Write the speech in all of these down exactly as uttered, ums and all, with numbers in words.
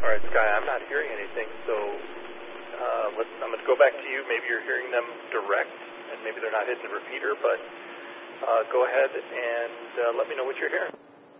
All right, Sky, I'm not hearing anything, so uh, let's, I'm going to go back to you. Maybe you're hearing them direct, and maybe they're not hitting the repeater, but uh, go ahead and uh, let me know what you're hearing.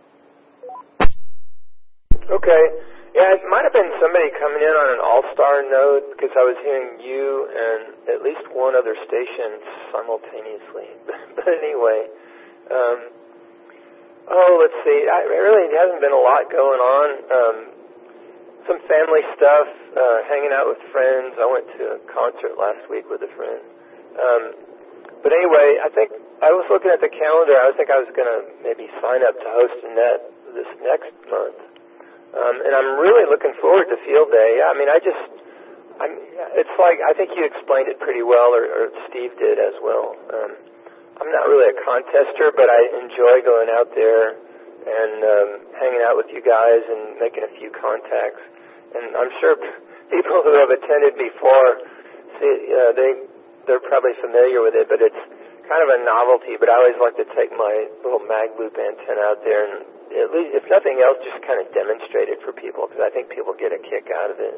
Okay. Yeah, it might have been somebody coming in on an all-star node because I was hearing you and at least one other station simultaneously. But anyway, um, oh, let's see. I, really, there hasn't been a lot going on. Um, some family stuff, uh, hanging out with friends. I went to a concert last week with a friend. Um, but anyway, I think I was looking at the calendar. I think I was going to maybe sign up to host a net this next month. Um, and I'm really looking forward to Field Day. I mean, I just, I'm, it's like, I think you explained it pretty well, or, or Steve did as well. Um, I'm not really a contester, but I enjoy going out there and um, hanging out with you guys and making a few contacts. And I'm sure people who have attended before, see, uh, they, they're probably familiar with it, but it's kind of a novelty. But I always like to take my little mag loop antenna out there and, at least, if nothing else, just kind of demonstrate it for people, because I think people get a kick out of it.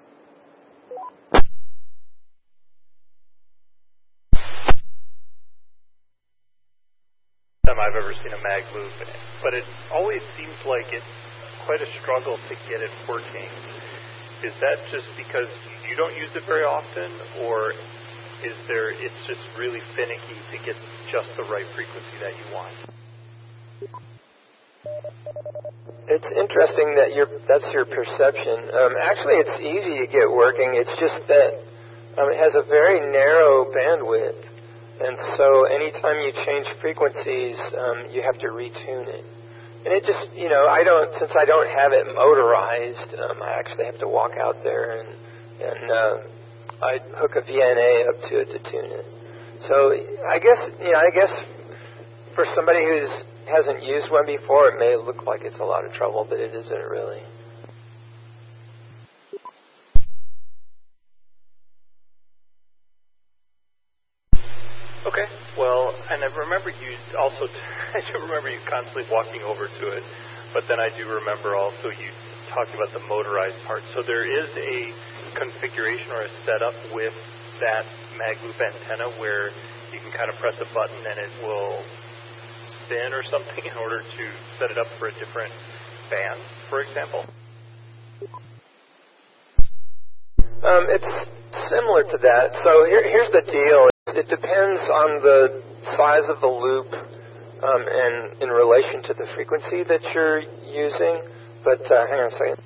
Time I've ever seen a mag loop, but it always seems like it's quite a struggle to get it working. Is that just because you don't use it very often, or is there, it's just really finicky to get just the right frequency that you want? It's interesting that you're, that's your perception. Um, actually, it's easy to get working. It's just that um, it has a very narrow bandwidth. And so anytime you change frequencies, um, you have to retune it. And it just, you know, I don't, since I don't have it motorized, um, I actually have to walk out there and, and uh, I hook a V N A up to it to tune it. So I guess, you know, I guess for somebody who's hasn't used one before, it may look like it's a lot of trouble, but it isn't really. Okay. Well, and I remember you also, I do remember you constantly walking over to it, but then I do remember also you talked about the motorized part. So there is a configuration or a setup with that mag loop antenna where you can kind of press a button and it will spin or something in order to set it up for a different band, for example? Um, it's similar to that. So here, here's the deal. It depends on the size of the loop um, and in relation to the frequency that you're using. But uh, hang on a second.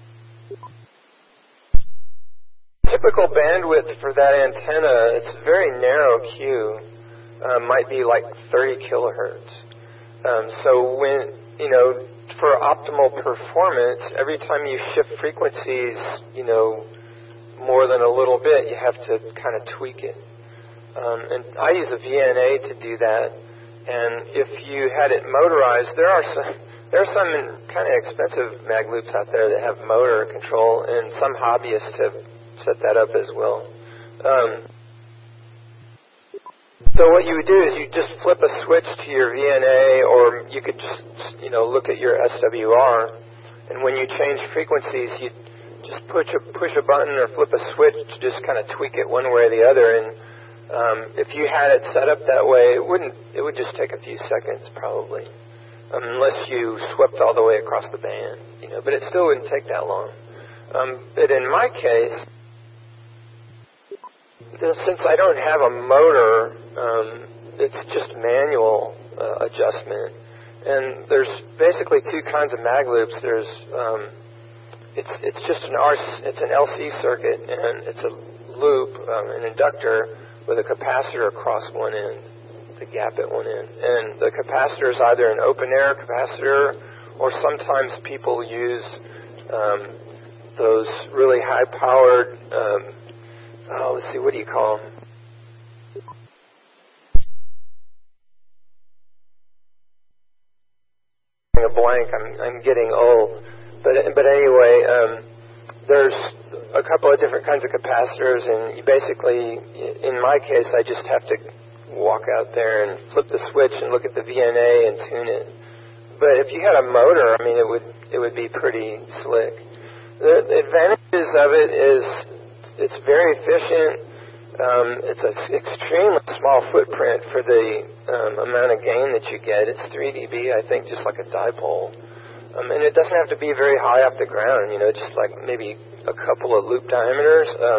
Typical bandwidth for that antenna, it's a very narrow Q, uh, might be like thirty kilohertz. Um, so when, you know, for optimal performance, every time you shift frequencies, you know, more than a little bit, you have to kind of tweak it. Um, and I use a V N A to do that. And if you had it motorized, there are some, there are some kind of expensive mag loops out there that have motor control, and some hobbyists have set that up as well. Um, So what you would do is you just flip a switch to your V N A, or you could just, you know, look at your S W R, and when you change frequencies, you just push a, push a button or flip a switch to just kind of tweak it one way or the other. And um, if you had it set up that way, it wouldn't. It would just take a few seconds probably, um, unless you swept all the way across the band, you know. But it still wouldn't take that long. Um, but in my case, since I don't have a motor, um, it's just manual uh, adjustment. And there's basically two kinds of mag loops. There's um, it's it's just an R it's an L C circuit, and it's a loop, um, an inductor with a capacitor across one end, the gap at one end. And the capacitor is either an open air capacitor, or sometimes people use um, those really high powered. Um, Oh, let's see, what do you call them? A blank. I'm I'm getting old, but but anyway, um, there's a couple of different kinds of capacitors, and you basically, in my case, I just have to walk out there and flip the switch and look at the V N A and tune it. But if you had a motor, I mean, it would it would be pretty slick. The, the advantages of it is it's very efficient. Um, it's an extremely small footprint for the um, amount of gain that you get. It's three D B, I think, just like a dipole. Um, and it doesn't have to be very high off the ground, you know, just like maybe a couple of loop diameters. Um,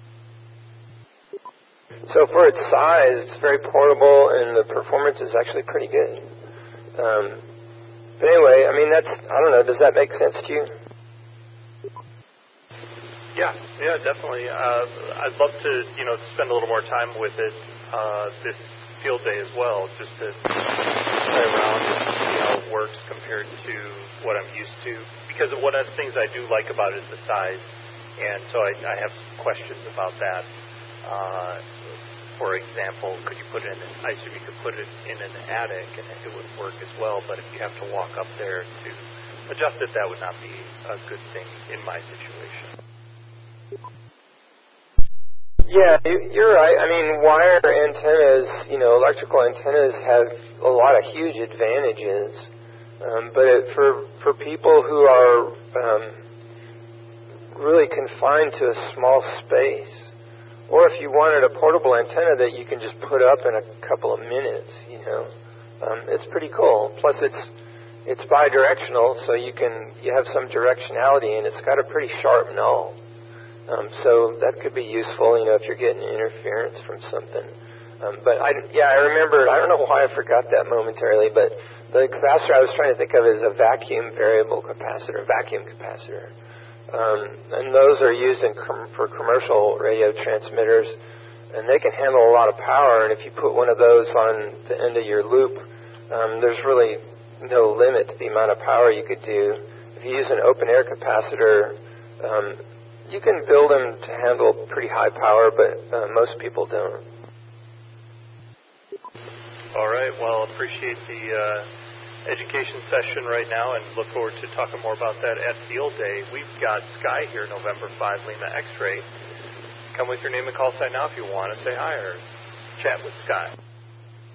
so for its size, it's very portable, and the performance is actually pretty good. Um, but anyway, I mean, that's, I don't know, does that make sense to you? Yeah, yeah, definitely. Uh, I'd love to, you know, spend a little more time with it uh, this field day as well, just to play around and see how it works compared to what I'm used to. Because one of the things I do like about it is the size, and so I, I have some questions about that. Uh, for example, could you put it in? I assume you could put it in an attic, and it would work as well. But if you have to walk up there to adjust it, that would not be a good thing in my situation. Yeah, you're right. I mean, wire antennas, you know, electrical antennas have a lot of huge advantages. Um, but it, for for people who are um, really confined to a small space, or if you wanted a portable antenna that you can just put up in a couple of minutes, you know, um, it's pretty cool. Plus, it's it's bidirectional, so you can you have some directionality, and it's got a pretty sharp null. Um, so that could be useful, you know, if you're getting interference from something. Um, but I, yeah, I remember, I don't know why I forgot that momentarily, but the capacitor I was trying to think of is a vacuum variable capacitor, vacuum capacitor. Um, and those are used in com- for commercial radio transmitters, and they can handle a lot of power, and if you put one of those on the end of your loop, um, there's really no limit to the amount of power you could do. If you use an open air capacitor, um, you can build them to handle pretty high power, but uh, most people don't. All right. Well, appreciate the uh, education session right now, and look forward to talking more about that at Field Day. We've got Sky here November fifth, Lima X-Ray. Come with your name and call sign now if you want to say hi or chat with Sky.